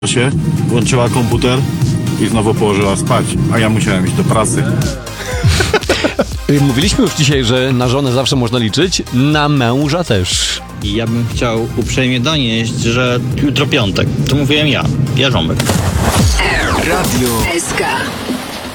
się, włączyła komputer i znowu położyła spać, a ja musiałem iść do pracy. Mówiliśmy już dzisiaj, że na żonę zawsze można liczyć, na męża też. I ja bym chciał uprzejmie donieść, że jutro piątek. To mówiłem ja, Jarząbek. Radio SK.